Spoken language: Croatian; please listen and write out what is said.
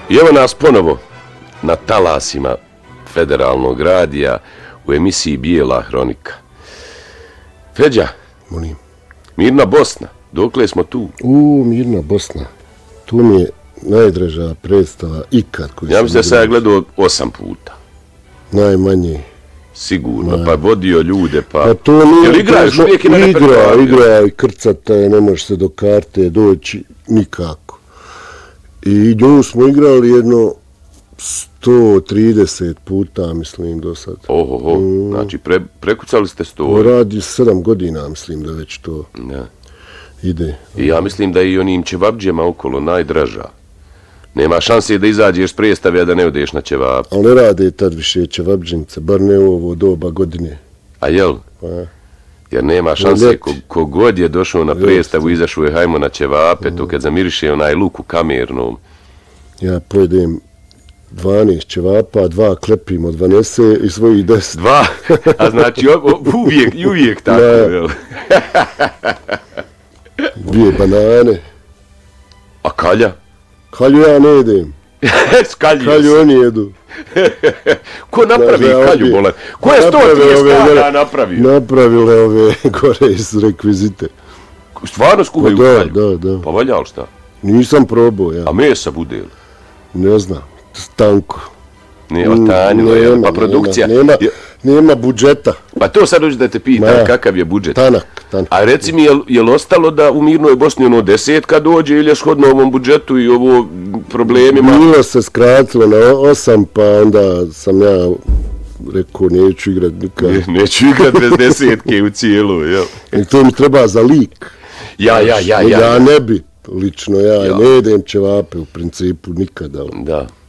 I evo nas ponovo na talasima Federalnog radija u emisiji Bijela hronika. Feđa, Molim. Mirna Bosna, dokle smo tu? Mirna Bosna. Tu mi je najdraža predstava ikad koju Ja mislim da sam ja gledao 8 puta. Najmanje. Sigurno, pa vodio ljude, Pa to nije... Jel igraš uvijek i na repertoariju? Igra i krcata je, ne može se do karte doći nikako. I nju smo igrali jedno 130 puta, mislim, do sad. Ohoho, znači prekucali ste 100. Radi 7 godina, mislim da već to ide. I ja mislim da i onim ćevabđema okolo najdraža. Nema šanse da izađeš s predstave, a da ne odeš na ćevap. Ali ne rade tad više ćevabđenice, bar ne u ovo doba godine. A jel? Pa. Jer nema šanse, kogod je došao na predstavu, izašao je hajmo na ćevape, to kad zamiriše onaj luk u kamernom. Ja pojedem 12 ćevapa, 2 klepim od Vanese i svojih 10. 2? A znači uvijek tako, jel? 2 banane. A kalja? Kalju ja ne jedem. Kalju oni jedu. Ko napravi kalju, bolan? Ko je 130 stana napravio? Napravile ove gore iz rekvizite. Stvarno skuhaju kalju? Da. Pa valja li šta? Nisam probao, ja. A mesa bude li? Ne znam, tanko. Nema tanjilo, pa produkcija... Nema budžeta. Pa to sad hoću da te pitam, kakav je budžet? Tanak. A reci mi, je li ostalo da u Mirnoj Bosni ono 10 dođe ili je shodno ovom budžetu i ovo problemima? Bilo se skratilo na 8, pa onda sam ja rekao neću igrat nikad. Neću igrat bez 10 u cijelu, jel? I to mi treba za lik. Ja ne bi, lično, ja ne jedem ćevape u principu nikada. Da.